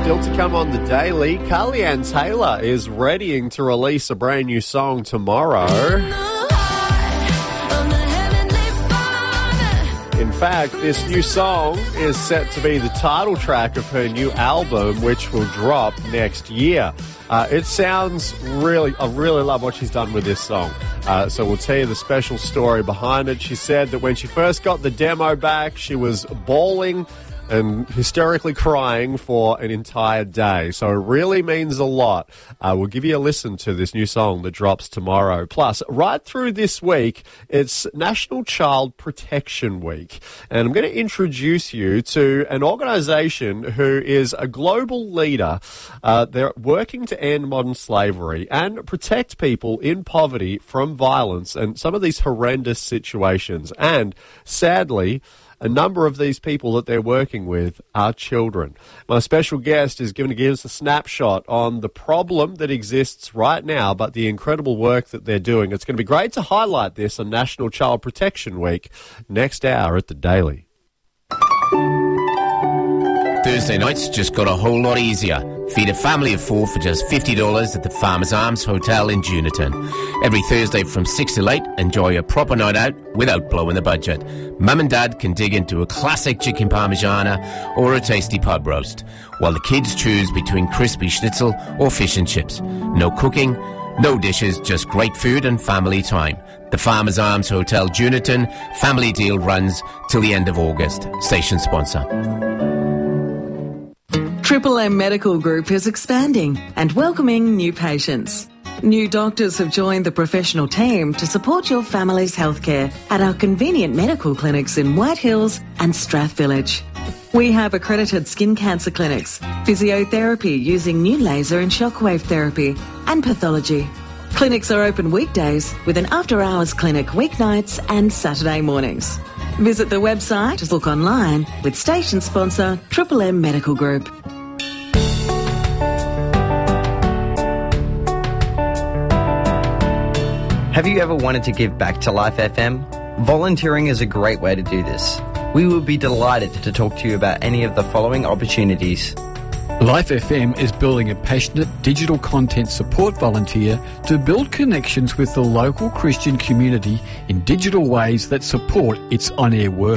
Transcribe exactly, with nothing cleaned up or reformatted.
Still to come on the Daily, Carly-Ann Taylor is readying to release a brand new song tomorrow. In fact, this new song is set to be the title track of her new album, which will drop next year. Uh, it sounds really, I really love what she's done with this song. Uh, so we'll tell you the special story behind it. She said that when she first got the demo back, she was bawling and hysterically crying for an entire day. So it really means a lot. Uh, we'll give you a listen to this new song that drops tomorrow. Plus, right through this week, it's National Child Protection Week. And I'm going to introduce you to an organisation who is a global leader. Uh, they're working to end modern slavery and protect people in poverty from violence and some of these horrendous situations. And sadly, a number of these people that they're working with are children. My special guest is going to give us a snapshot on the problem that exists right now, but the incredible work that they're doing. It's going to be great to highlight this on National Child Protection Week next hour at the Daily. Thursday nights just got a whole lot easier. Feed a family of four for just fifty dollars at the Farmers Arms Hotel in Juniton. Every Thursday from six till eight, enjoy a proper night out without blowing the budget. Mum and Dad can dig into a classic chicken parmigiana or a tasty pub roast, while the kids choose between crispy schnitzel or fish and chips. No cooking, no dishes, just great food and family time. The Farmers Arms Hotel Juniton family deal runs till the end of August. Station sponsor. Triple M Medical Group is expanding and welcoming new patients. New doctors have joined the professional team to support your family's healthcare at our convenient medical clinics in White Hills and Strath Village. We have accredited skin cancer clinics, physiotherapy using new laser and shockwave therapy, and pathology. Clinics are open weekdays with an after-hours clinic weeknights and Saturday mornings. Visit the website to look online with station sponsor Triple M Medical Group. Have you ever wanted to give back to Life F M? Volunteering is a great way to do this. We would be delighted to talk to you about any of the following opportunities. Life F M is building a passionate digital content support volunteer to build connections with the local Christian community in digital ways that support its on-air work.